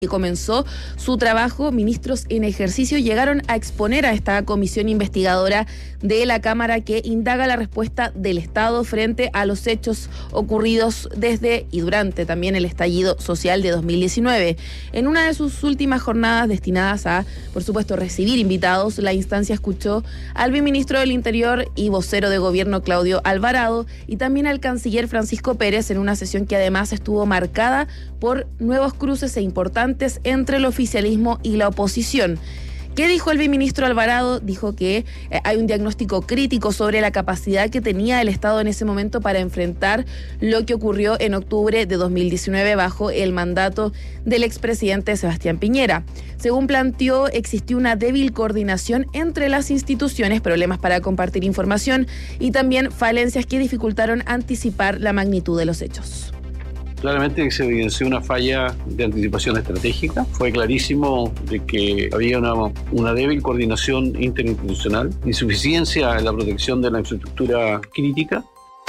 que comenzó su trabajo, ministros en ejercicio llegaron a exponer a esta comisión investigadora de la Cámara que indaga la respuesta del Estado frente a los hechos ocurridos desde y durante también el estallido social de 2019. En una de sus últimas jornadas destinadas a, por supuesto, recibir invitados, la instancia escuchó al ministro del Interior y vocero de gobierno Claudio Alvarado y también al canciller Francisco Pérez en una sesión que además estuvo marcada por nuevos cruces e importantes entre el oficialismo y la oposición. ¿Qué dijo el viceministro Alvarado? Dijo que hay un diagnóstico crítico sobre la capacidad que tenía el Estado en ese momento para enfrentar lo que ocurrió en octubre de 2019 bajo el mandato del expresidente Sebastián Piñera. Según planteó, existió una débil coordinación entre las instituciones, problemas para compartir información y también falencias que dificultaron anticipar la magnitud de los hechos. Claramente se evidenció una falla de anticipación estratégica. Fue clarísimo de que había una débil coordinación interinstitucional, insuficiencia en la protección de la infraestructura crítica.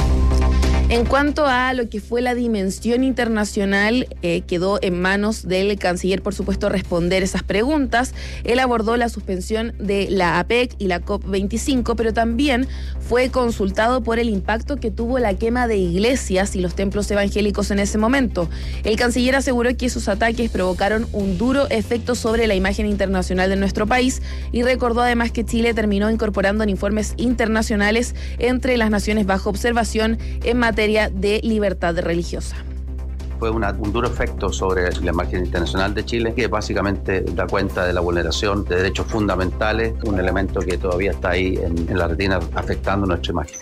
En cuanto a lo que fue la dimensión internacional, quedó en manos del canciller, por supuesto, responder esas preguntas. Él abordó la suspensión de la APEC y la COP25, pero también fue consultado por el impacto que tuvo la quema de iglesias y los templos evangélicos en ese momento. El canciller aseguró que esos ataques provocaron un duro efecto sobre la imagen internacional de nuestro país y recordó además que Chile terminó incorporando en informes internacionales entre las naciones bajo observación en materia de libertad religiosa. Fue un duro efecto sobre la imagen internacional de Chile, que básicamente da cuenta de la vulneración de derechos fundamentales, un elemento que todavía está ahí en la retina afectando nuestra imagen.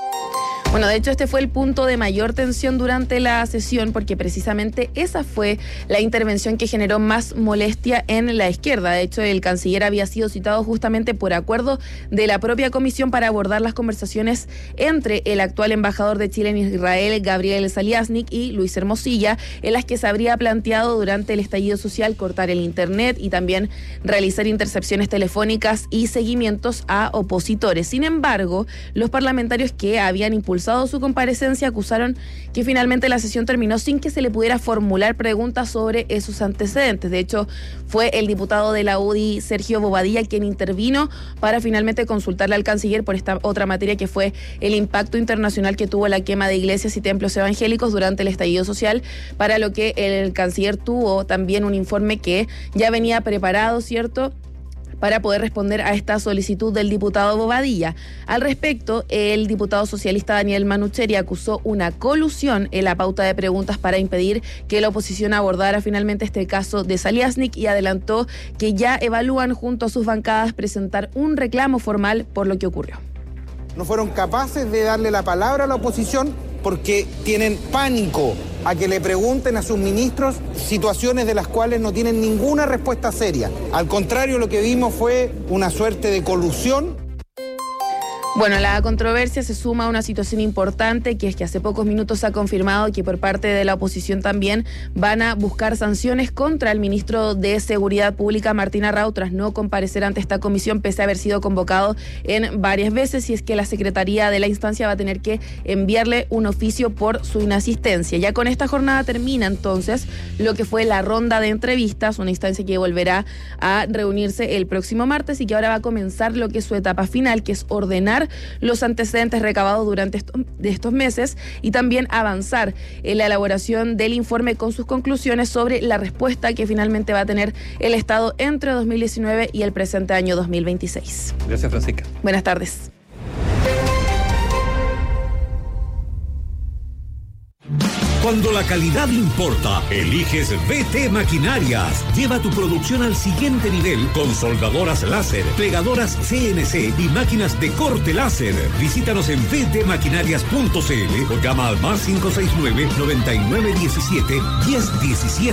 Bueno, de hecho este fue el punto de mayor tensión durante la sesión porque precisamente esa fue la intervención que generó más molestia en la izquierda. De hecho, el canciller había sido citado justamente por acuerdo de la propia comisión para abordar las conversaciones entre el actual embajador de Chile en Israel, Gabriel Saliasnik, y Luis Hermosilla, en las que se habría planteado durante el estallido social cortar el internet y también realizar intercepciones telefónicas y seguimientos a opositores. Sin embargo, los parlamentarios que habían impulsado su comparecencia acusaron que finalmente la sesión terminó sin que se le pudiera formular preguntas sobre esos antecedentes. De hecho, fue el diputado de la UDI, Sergio Bobadilla, quien intervino para finalmente consultarle al canciller por esta otra materia que fue el impacto internacional que tuvo la quema de iglesias y templos evangélicos durante el estallido social, para lo que el canciller tuvo también un informe que ya venía preparado, ¿cierto?, para poder responder a esta solicitud del diputado Bobadilla. Al respecto, el diputado socialista Daniel Manucheri acusó una colusión en la pauta de preguntas para impedir que la oposición abordara finalmente este caso de Saliasnik y adelantó que ya evalúan junto a sus bancadas presentar un reclamo formal por lo que ocurrió. No fueron capaces de darle la palabra a la oposición porque tienen pánico a que le pregunten a sus ministros situaciones de las cuales no tienen ninguna respuesta seria. Al contrario, lo que vimos fue una suerte de colusión. Bueno, la controversia se suma a una situación importante, que es que hace pocos minutos se ha confirmado que por parte de la oposición también van a buscar sanciones contra el ministro de Seguridad Pública, Martín Arrau, tras no comparecer ante esta comisión, pese a haber sido convocado en varias veces, y es que la secretaría de la instancia va a tener que enviarle un oficio por su inasistencia. Ya con esta jornada termina entonces lo que fue la ronda de entrevistas, una instancia que volverá a reunirse el próximo martes y que ahora va a comenzar lo que es su etapa final, que es ordenar los antecedentes recabados durante estos meses y también avanzar en la elaboración del informe con sus conclusiones sobre la respuesta que finalmente va a tener el Estado entre 2019 y el presente año 2026. Gracias, Francisca. Buenas tardes. Cuando la calidad importa, eliges BT Maquinarias. Lleva tu producción al siguiente nivel con soldadoras láser, pegadoras CNC y máquinas de corte láser. Visítanos en btmaquinarias.cl o llama al más 569-9917-1017.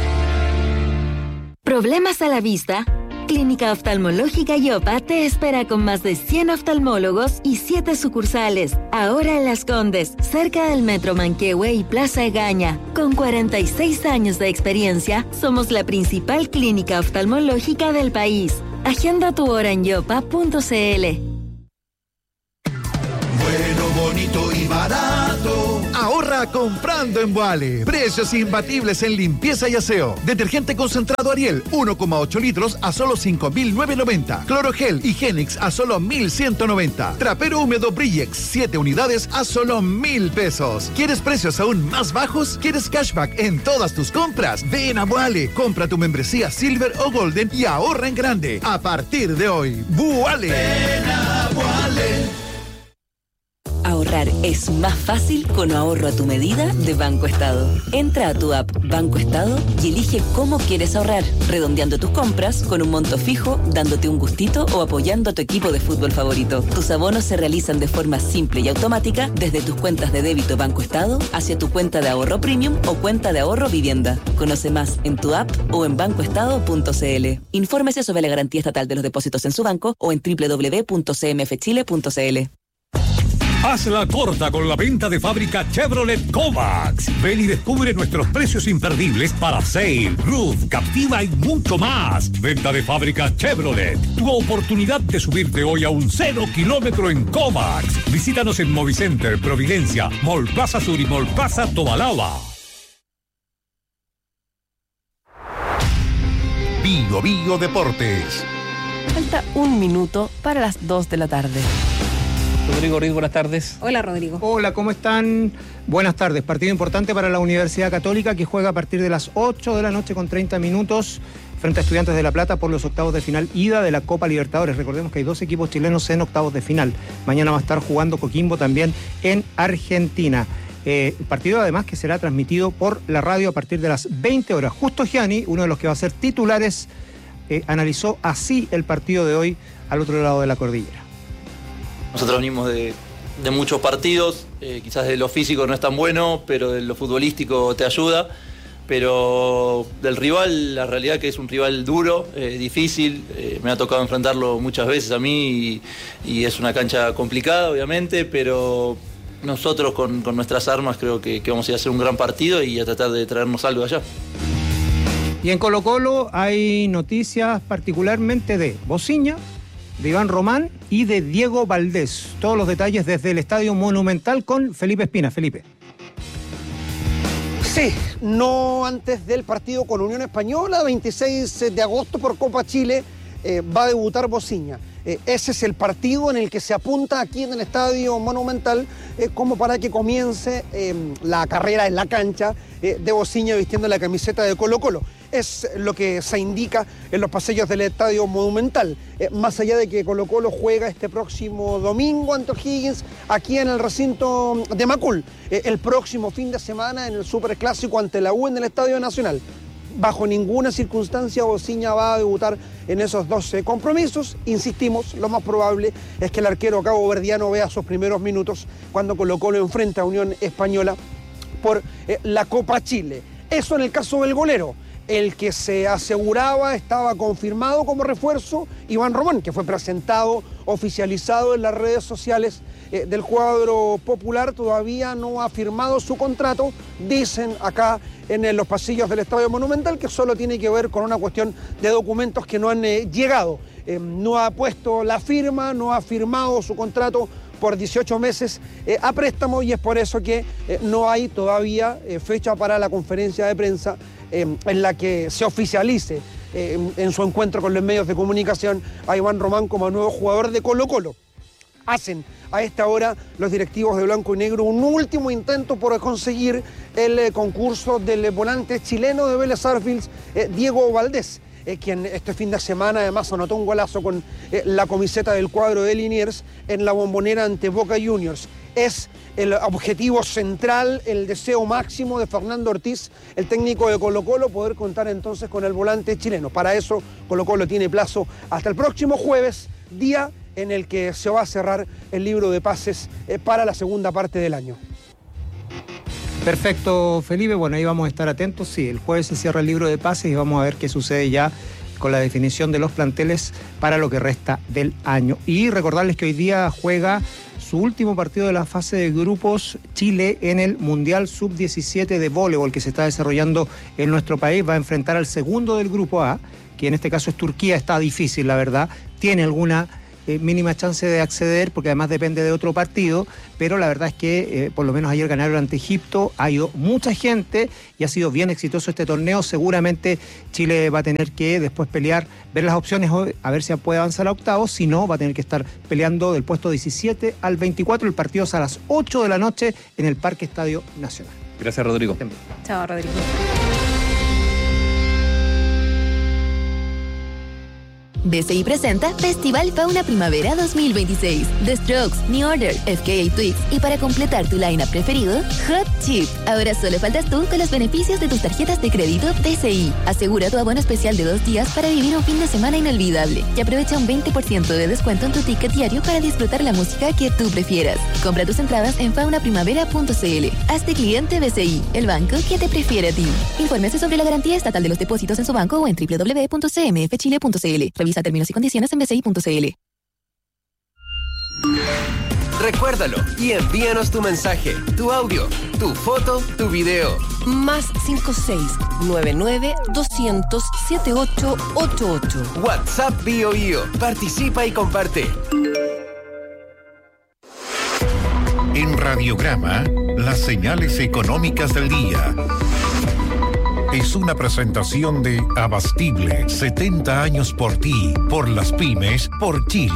¿Problemas a la vista? Clínica Oftalmológica Yopa te espera con más de 100 oftalmólogos y 7 sucursales. Ahora en Las Condes, cerca del Metro Manquehue y Plaza Egaña. Con 46 años de experiencia, somos la principal clínica oftalmológica del país. Agenda tu hora en yopa.cl. Bueno, bonito y barato. Ahorra ahorra comprando en Boale. Precios imbatibles en limpieza y aseo. Detergente concentrado Ariel, 1,8 litros a solo 5.990. Clorogel Higienix a solo 1.190. Trapero húmedo Brillex, 7 unidades a solo 1.000 pesos. ¿Quieres precios aún más bajos? ¿Quieres cashback en todas tus compras? Ven a Boale. Compra tu membresía Silver o Golden y ahorra en grande. A partir de hoy, Boale. Ven a Boale. Ahorrar es más fácil con ahorro a tu medida de Banco Estado. Entra a tu app Banco Estado y elige cómo quieres ahorrar, redondeando tus compras con un monto fijo, dándote un gustito o apoyando a tu equipo de fútbol favorito. Tus abonos se realizan de forma simple y automática desde tus cuentas de débito Banco Estado hacia tu cuenta de ahorro premium o cuenta de ahorro vivienda. Conoce más en tu app o en bancoestado.cl. Infórmese sobre la garantía estatal de los depósitos en su banco o en www.cmfchile.cl. Hazla corta con la venta de fábrica Chevrolet Kovacs. Ven y descubre nuestros precios imperdibles para Sail, Roof, Captiva y mucho más. Venta de fábrica Chevrolet. Tu oportunidad de subirte hoy a un 0 kilómetro en Kovacs. Visítanos en Movicenter, Providencia, Mall Plaza Sur y Mall Plaza Tobalaba. Bio Bio Deportes. Falta un minuto para las 2 de la tarde. Rodrigo Ruiz, buenas tardes. Hola, Rodrigo. Hola, ¿cómo están? Buenas tardes. Partido importante para la Universidad Católica, que juega a partir de las 8 de la noche con 30 minutos frente a Estudiantes de La Plata por los octavos de final ida de la Copa Libertadores. Recordemos que hay 2 equipos chilenos en octavos de final. Mañana va a estar jugando Coquimbo también en Argentina. El partido además que será transmitido por la radio a partir de las 20 horas. Justo Gianni, uno de los que va a ser titulares, analizó así el partido de hoy al otro lado de la cordillera. Nosotros venimos de muchos partidos, quizás de lo físico no es tan bueno, pero de lo futbolístico te ayuda. Pero del rival, la realidad que es un rival duro, difícil, me ha tocado enfrentarlo muchas veces a mí y es una cancha complicada, obviamente, pero nosotros con nuestras armas creo que vamos a ir a hacer un gran partido y a tratar de traernos algo de allá. Y en Colo-Colo hay noticias particularmente de Bociña, de Iván Román y de Diego Valdés. Todos los detalles desde el Estadio Monumental con Felipe Espina. Felipe. Sí, no antes del partido con Unión Española, 26 de agosto por Copa Chile, va a debutar Bociña. Ese es el partido en el que se apunta aquí en el Estadio Monumental como para que comience la carrera en la cancha de Bociña vistiendo la camiseta de Colo-Colo. Es lo que se indica en los pasillos del Estadio Monumental. Más allá de que Colo-Colo juega este próximo domingo ante O'Higgins aquí en el recinto de Macul. El próximo fin de semana en el Superclásico ante la U en el Estadio Nacional. Bajo ninguna circunstancia Bociña va a debutar en esos 12 compromisos. Insistimos, lo más probable es que el arquero caboverdiano vea sus primeros minutos cuando Colo-Colo enfrenta a Unión Española por la Copa Chile. Eso en el caso del golero. El que se aseguraba estaba confirmado como refuerzo, Iván Román, que fue presentado, oficializado en las redes sociales del cuadro popular, todavía no ha firmado su contrato. Dicen acá en los pasillos del Estadio Monumental que solo tiene que ver con una cuestión de documentos que no han llegado. No ha puesto la firma, no ha firmado su contrato por 18 meses a préstamo y es por eso que no hay todavía fecha para la conferencia de prensa en la que se oficialice en su encuentro con los medios de comunicación a Iván Román como nuevo jugador de Colo-Colo. Hacen a esta hora los directivos de Blanco y Negro un último intento por conseguir el concurso del volante chileno de Vélez Sarsfields, Diego Valdés, quien este fin de semana además anotó un golazo con la camiseta del cuadro de Liniers en la Bombonera ante Boca Juniors. Es el objetivo central, el deseo máximo de Fernando Ortiz, el técnico de Colo-Colo, poder contar entonces con el volante chileno. Para eso Colo-Colo tiene plazo hasta el próximo jueves, día en el que se va a cerrar el libro de pases para la segunda parte del año. Perfecto, Felipe. Bueno, ahí vamos a estar atentos. Sí, el jueves se cierra el libro de pases y vamos a ver qué sucede ya con la definición de los planteles para lo que resta del año. Y recordarles que hoy día juega su último partido de la fase de grupos Chile en el Mundial Sub-17 de voleibol que se está desarrollando en nuestro país. Va a enfrentar al segundo del grupo A, que en este caso es Turquía. Está difícil, la verdad. Tiene alguna mínima chance de acceder, porque además depende de otro partido, pero la verdad es que por lo menos ayer ganaron ante Egipto, ha ido mucha gente y ha sido bien exitoso este torneo. Seguramente Chile va a tener que después pelear, ver las opciones, a ver si puede avanzar a octavos, si no, va a tener que estar peleando del puesto 17 al 24, el partido es a las 8 de la noche en el Parque Estadio Nacional. Gracias, Rodrigo. Chao, Rodrigo. BCI presenta Festival Fauna Primavera 2026. The Strokes, New Order, FKA Twigs y para completar tu lineup preferido, Hot Chip. Ahora solo faltas tú con los beneficios de tus tarjetas de crédito BCI. Asegura tu abono especial de 2 días para vivir un fin de semana inolvidable y aprovecha un 20% de descuento en tu ticket diario para disfrutar la música que tú prefieras. Compra tus entradas en faunaprimavera.cl. Hazte cliente BCI, el banco que te prefiere a ti. Infórmese sobre la garantía estatal de los depósitos en su banco o en www.cmfchile.cl. Revisa términos y condiciones en bci.cl. Recuérdalo y envíanos tu mensaje, tu audio, tu foto, tu video. Más 56-99-200-7888. WhatsApp BioBio. Participa y comparte. En Radiograma, las señales económicas del día. Es una presentación de Abastible, 70 años por ti, por las pymes, por Chile.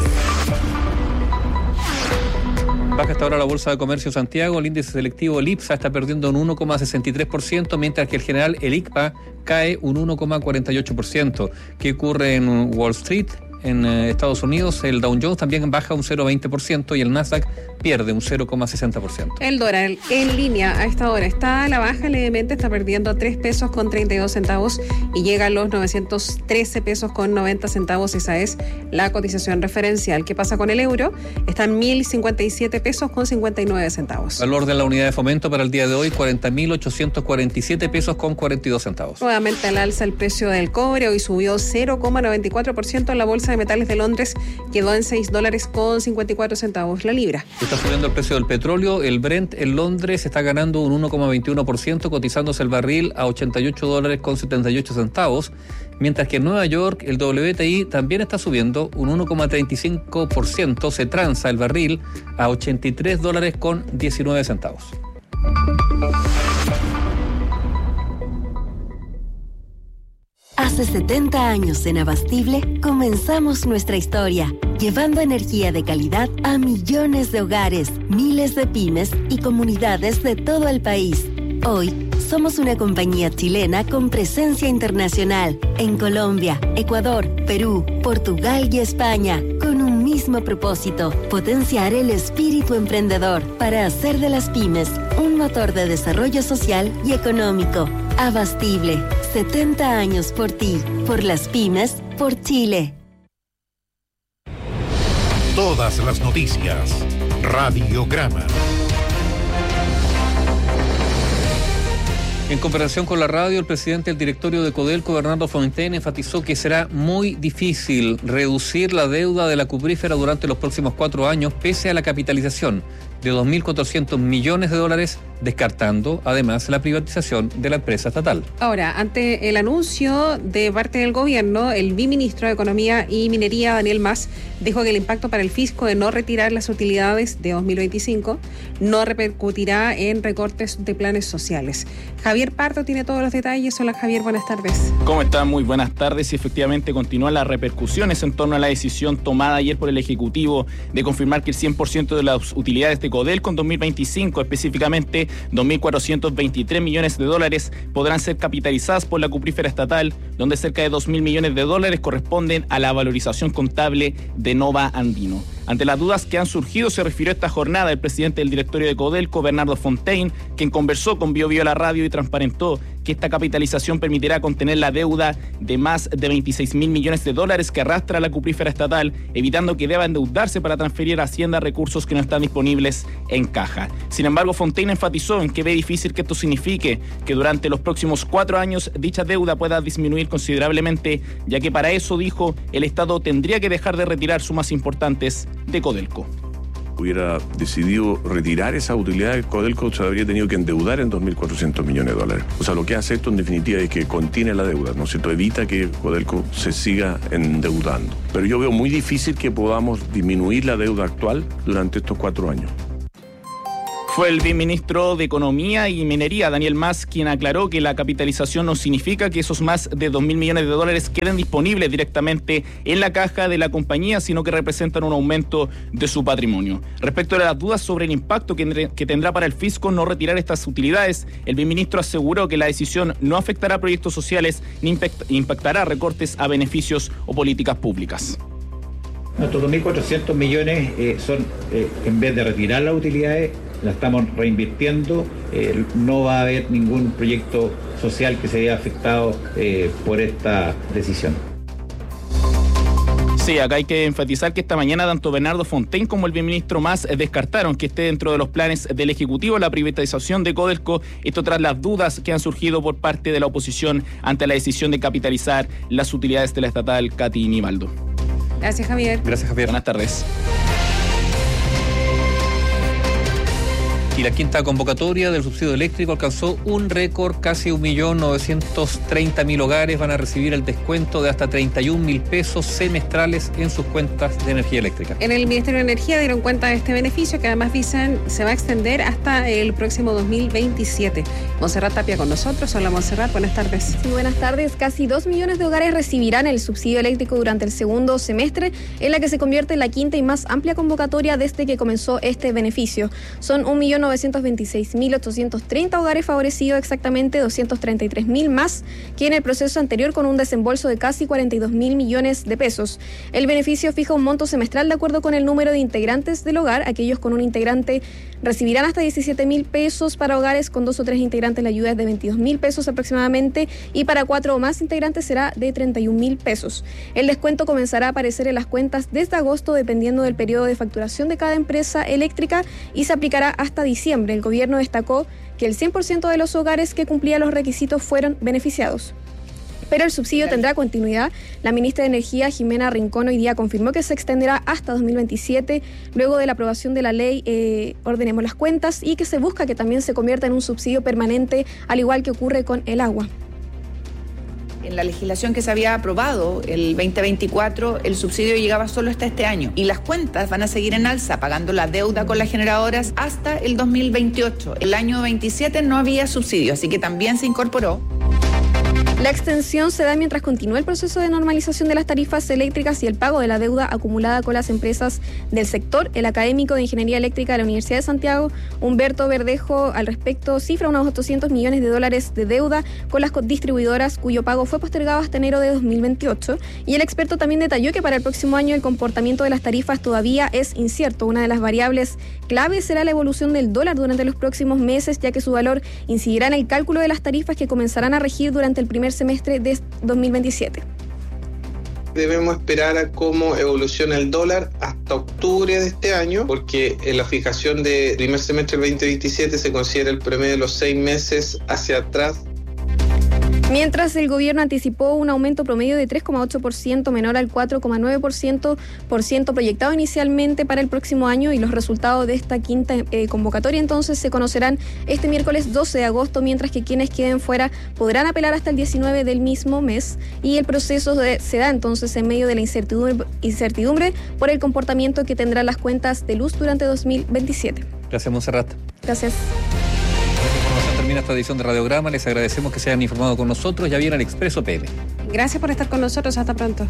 Baja hasta ahora la Bolsa de Comercio Santiago, el índice selectivo, el IPSA, está perdiendo un 1,63%, mientras que el general, el ICPA, cae un 1,48%. ¿Qué ocurre en Wall Street? En Estados Unidos, el Dow Jones también baja un 0,20% y el Nasdaq pierde un 0,60%. El dólar en línea a esta hora está a la baja levemente, está perdiendo 3 pesos con 32 centavos y llega a los 913 pesos con 90 centavos. Esa es la cotización referencial. ¿Qué pasa con el euro? Está en 1.057 pesos con 59 centavos. Valor de la unidad de fomento para el día de hoy, 40.847 pesos con 42 centavos. Nuevamente al alza el precio del cobre, hoy subió 0,94% en la bolsa de metales de Londres, quedó en $6 con 54 centavos la libra. Está subiendo el precio del petróleo, el Brent en Londres está ganando un 1,21%, cotizándose el barril a $88 con 78 centavos, mientras que en Nueva York el WTI también está subiendo un 1,35%, se transa el barril a $83 con 19 centavos. Hace 70 años en Abastible comenzamos nuestra historia, llevando energía de calidad a millones de hogares, miles de pymes y comunidades de todo el país. Hoy somos una compañía chilena con presencia internacional en Colombia, Ecuador, Perú, Portugal y España, con un mismo propósito: potenciar el espíritu emprendedor para hacer de las pymes un motor de desarrollo social y económico. Abastible, 70 años por ti, por las pymes, por Chile. Todas las noticias. Radiograma. En conversación con la radio, el presidente del directorio de Codelco, Bernardo Fontaine, enfatizó que será muy difícil reducir la deuda de la cuprífera durante los próximos 4 años, pese a la capitalización de $2.400 millones, descartando además la privatización de la empresa estatal. Ahora, ante el anuncio de parte del gobierno, el viceministro de Economía y Minería, Daniel Mas, dijo que el impacto para el fisco de no retirar las utilidades de 2025 no repercutirá en recortes de planes sociales. Javier Pardo tiene todos los detalles. Hola Javier, buenas tardes. ¿Cómo están? Muy buenas tardes. Y efectivamente continúan las repercusiones en torno a la decisión tomada ayer por el Ejecutivo de confirmar que el 100% de las utilidades de Codelco en 2025, específicamente $2.423 millones, podrán ser capitalizadas por la cuprífera estatal, donde cerca de $2.000 millones corresponden a la valorización contable de Nova Andino. Ante las dudas que han surgido, se refirió a esta jornada el presidente del directorio de Codelco, Bernardo Fontaine, quien conversó con BioBio la radio y transparentó que esta capitalización permitirá contener la deuda de más de $26.000 millones que arrastra la cuprífera estatal, evitando que deba endeudarse para transferir a Hacienda recursos que no están disponibles en caja. Sin embargo, Fontaine enfatizó en que ve difícil que esto signifique que durante los próximos 4 años dicha deuda pueda disminuir considerablemente, ya que para eso, dijo, el Estado tendría que dejar de retirar sumas importantes de Codelco. hubiera decidido retirar esas utilidades, Codelco se habría tenido que endeudar en $2.400 millones. O sea, lo que hace esto en definitiva es que contiene la deuda, ¿no es cierto? Evita que Codelco se siga endeudando. Pero yo veo muy difícil que podamos disminuir la deuda actual durante estos 4 años. Fue el viceministro de Economía y Minería, Daniel Mas, quien aclaró que la capitalización no significa que esos más de $2.000 millones queden disponibles directamente en la caja de la compañía, sino que representan un aumento de su patrimonio. Respecto a las dudas sobre el impacto que tendrá para el fisco no retirar estas utilidades, el viceministro aseguró que la decisión no afectará a proyectos sociales ni impactará recortes a beneficios o políticas públicas. Nuestros 2.400 millones son, en vez de retirar las utilidades, la estamos reinvirtiendo. No va a haber ningún proyecto social que se vea afectado por esta decisión. Sí, acá hay que enfatizar que esta mañana tanto Bernardo Fontaine como el viceministro Mas descartaron que esté dentro de los planes del Ejecutivo la privatización de Codelco, esto tras las dudas que han surgido por parte de la oposición ante la decisión de capitalizar las utilidades de la estatal Katy Nivaldo. Gracias, Javier. Gracias, Javier. Buenas tardes. Y la quinta convocatoria del subsidio eléctrico alcanzó un récord, casi 1.930.000 hogares van a recibir el descuento de hasta 31.000 pesos semestrales en sus cuentas de energía eléctrica. En el Ministerio de Energía dieron cuenta de este beneficio que además dicen se va a extender hasta el próximo 2027. Montserrat Tapia con nosotros. Hola, Montserrat, buenas tardes. Sí, buenas tardes. Casi 2 millones de hogares recibirán el subsidio eléctrico durante el segundo semestre, en la que se convierte en la quinta y más amplia convocatoria desde que comenzó este beneficio. Son 1.926.830 hogares favorecidos, exactamente 233.000 más que en el proceso anterior, con un desembolso de casi 42.000 millones de pesos. El beneficio fija un monto semestral de acuerdo con el número de integrantes del hogar. Aquellos con un integrante recibirán hasta 17.000 pesos. Para hogares con 2 o 3 integrantes la ayuda es de 22.000 pesos aproximadamente, y para 4 o más integrantes será de 31.000 pesos. El descuento comenzará a aparecer en las cuentas desde agosto, dependiendo del periodo de facturación de cada empresa eléctrica, y se aplicará hasta diciembre. El gobierno destacó que el 100% de los hogares que cumplían los requisitos fueron beneficiados. Pero el subsidio tendrá continuidad. La ministra de Energía, Jimena Rincón, hoy día confirmó que se extenderá hasta 2027, luego de la aprobación de la ley Ordenemos las Cuentas, y que se busca que también se convierta en un subsidio permanente, al igual que ocurre con el agua. En la legislación que se había aprobado el 2024, el subsidio llegaba solo hasta este año, y las cuentas van a seguir en alza, pagando la deuda con las generadoras hasta el 2028. El año 27 no había subsidio, así que también se incorporó. La extensión se da mientras continúa el proceso de normalización de las tarifas eléctricas y el pago de la deuda acumulada con las empresas del sector. El académico de Ingeniería Eléctrica de la Universidad de Santiago, Humberto Verdejo, al respecto cifra unos $800 millones de deuda con las distribuidoras, cuyo pago fue postergado hasta enero de 2028. Y el experto también detalló que para el próximo año el comportamiento de las tarifas todavía es incierto. Una de las variables clave será la evolución del dólar durante los próximos meses, ya que su valor incidirá en el cálculo de las tarifas que comenzarán a regir durante el primer semestre de 2027. Debemos esperar a cómo evoluciona el dólar hasta octubre de este año, porque en la fijación del primer semestre del 2027 se considera el promedio de los 6 meses hacia atrás. Mientras el gobierno anticipó un aumento promedio de 3,8%, menor al 4,9% proyectado inicialmente para el próximo año, y los resultados de esta quinta convocatoria entonces se conocerán este miércoles 12 de agosto, mientras que quienes queden fuera podrán apelar hasta el 19 del mismo mes, y el proceso se da entonces en medio de la incertidumbre por el comportamiento que tendrán las cuentas de luz durante 2027. Gracias, Montserrat. Gracias. Termina esta edición de Radiograma. Les agradecemos que se hayan informado con nosotros. Ya viene el Expreso PM. Gracias por estar con nosotros. Hasta pronto.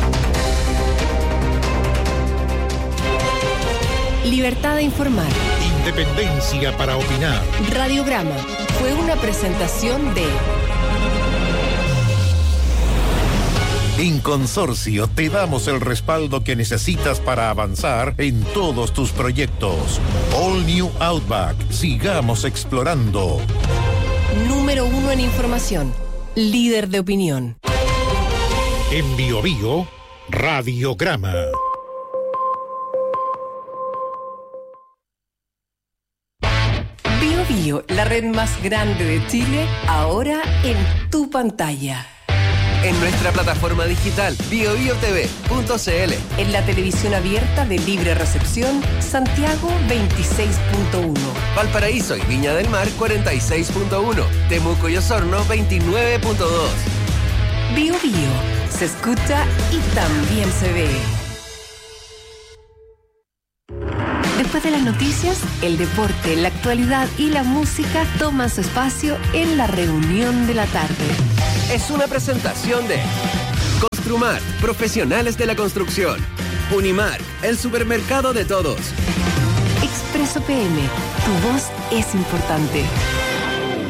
Libertad de informar. Independencia para opinar. Radiograma fue una presentación de... En Consorcio te damos el respaldo que necesitas para avanzar en todos tus proyectos. All New Outback. Sigamos explorando. Número 1 en información. Líder de opinión. En Bio Bio, Radiograma. Bio Bio, la red más grande de Chile, ahora en tu pantalla. en nuestra plataforma digital biobiotv.cl. En la televisión abierta de libre recepción, Santiago 26.1. Valparaíso y Viña del Mar 46.1. Temuco y Osorno 29.2. Bio Bio, se escucha y también se ve. Después de las noticias, el deporte, la actualidad y la música toman su espacio en la reunión de la tarde. Es una presentación de Construmar, profesionales de la construcción. Unimar, el supermercado de todos. Expreso PM, tu voz es importante.